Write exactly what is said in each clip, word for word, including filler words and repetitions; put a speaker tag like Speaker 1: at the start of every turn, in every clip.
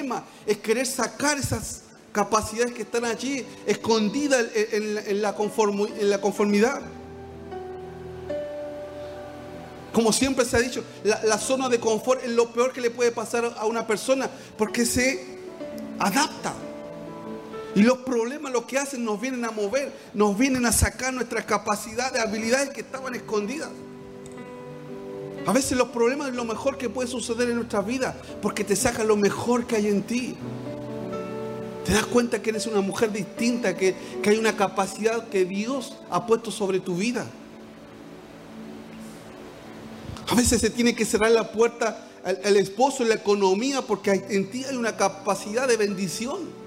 Speaker 1: problema es querer sacar esas capacidades que están allí, escondidas en, en, en, la conform, en la conformidad. Como siempre se ha dicho, la, la zona de confort es lo peor que le puede pasar a una persona, porque se adapta. Y los problemas lo que hacen, nos vienen a mover, nos vienen a sacar nuestras capacidades, habilidades que estaban escondidas. A veces los problemas es lo mejor que puede suceder en nuestra vida, porque te saca lo mejor que hay en ti. Te das cuenta que eres una mujer distinta, que, que hay una capacidad que Dios ha puesto sobre tu vida. A veces se tiene que cerrar la puerta al, al esposo en la economía, porque hay, en ti hay una capacidad de bendición.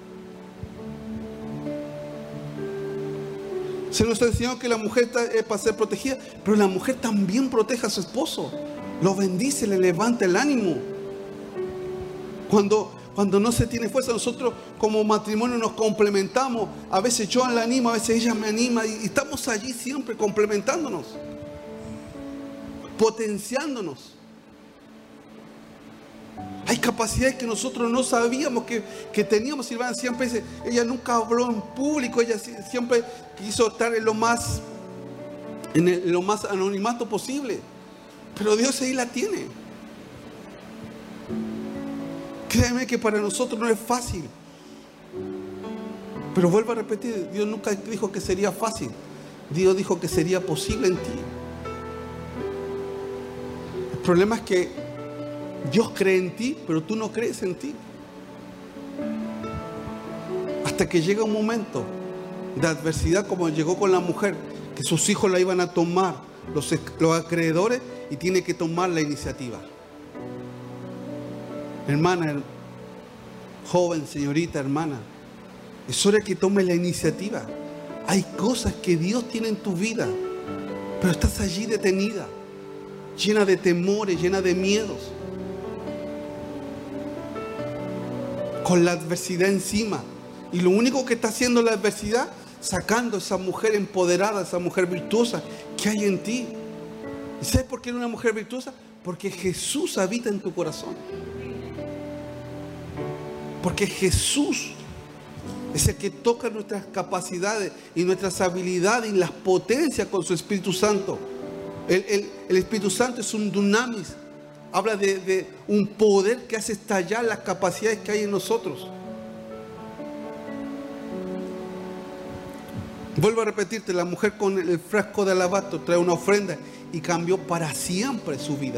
Speaker 1: Se nos enseñó que la mujer está, es para ser protegida, pero la mujer también protege a su esposo. Lo bendice, le levanta el ánimo. Cuando, cuando no se tiene fuerza, nosotros como matrimonio nos complementamos. A veces yo la animo, a veces ella me anima. Y, y estamos allí siempre complementándonos, potenciándonos. Hay capacidades que nosotros no sabíamos que, que teníamos. Silvana siempre dice, ella nunca habló en público, ella siempre quiso estar en lo más, en, el, en lo más anonimato posible. Pero Dios ahí la tiene. Créeme que para nosotros no es fácil. Pero vuelvo a repetir, Dios nunca dijo que sería fácil. Dios dijo que sería posible en ti. El problema es que Dios cree en ti, pero tú no crees en ti. Hasta que llega un momento de adversidad, como llegó con la mujer, que sus hijos la iban a tomar, los, los acreedores, y tiene que tomar la iniciativa. Hermana, joven, señorita, hermana, es hora que tomes la iniciativa. Hay cosas que Dios tiene en tu vida, pero estás allí detenida, llena de temores, llena de miedos, con la adversidad encima. Y lo único que está haciendo la adversidad, sacando esa mujer empoderada, esa mujer virtuosa que hay en ti. ¿Y sabes por qué eres una mujer virtuosa? Porque Jesús habita en tu corazón. Porque Jesús es el que toca nuestras capacidades y nuestras habilidades y las potencia con su Espíritu Santo. El, el, el Espíritu Santo es un dunamis. Habla de, de un poder que hace estallar las capacidades que hay en nosotros. Vuelvo a repetirte, la mujer con el frasco de alabastro trae una ofrenda y cambió para siempre su vida.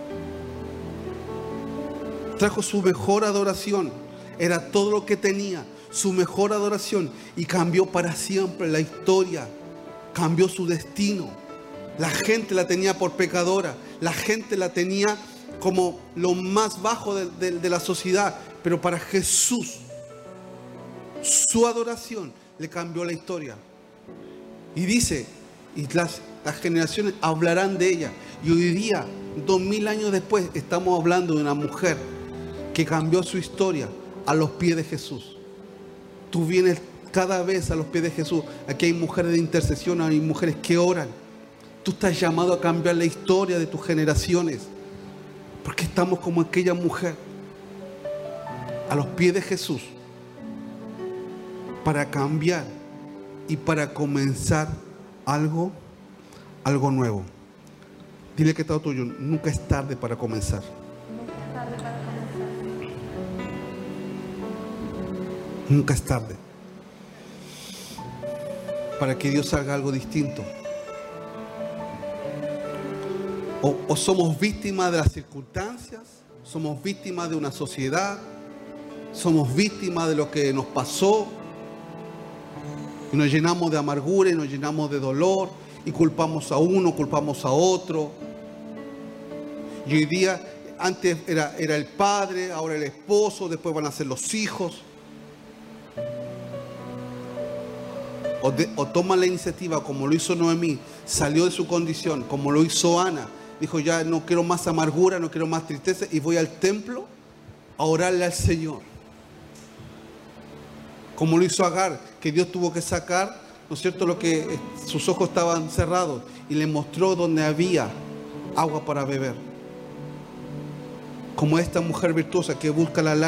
Speaker 1: Trajo su mejor adoración, era todo lo que tenía, su mejor adoración, y cambió para siempre la historia, cambió su destino. La gente la tenía por pecadora, la gente la tenía como lo más bajo de, de, de la sociedad, pero para Jesús, su adoración le cambió la historia. Y dice, y las, las generaciones hablarán de ella. Y hoy día, dos mil años después, estamos hablando de una mujer que cambió su historia a los pies de Jesús. Tú vienes cada vez a los pies de Jesús. Aquí hay mujeres de intercesión, hay mujeres que oran. Tú estás llamado a cambiar la historia de tus generaciones, porque estamos como aquella mujer a los pies de Jesús para cambiar y para comenzar algo, algo nuevo. Dile que está tuyo, nunca es tarde para comenzar. Nunca es tarde para que Dios haga algo distinto. O, o somos víctimas de las circunstancias, somos víctimas de una sociedad, somos víctimas de lo que nos pasó, y nos llenamos de amargura y nos llenamos de dolor y culpamos a uno, culpamos a otro. Y hoy día, antes era, era el padre, ahora el esposo, después van a ser los hijos. O, de, o toman la iniciativa, como lo hizo Noemí, salió de su condición, como lo hizo Ana. Dijo, ya no quiero más amargura, no quiero más tristeza, y voy al templo a orarle al Señor. Como lo hizo Agar, que Dios tuvo que sacar, ¿no es cierto?, lo que eh, sus ojos estaban cerrados, y le mostró donde había agua para beber. Como esta mujer virtuosa que busca la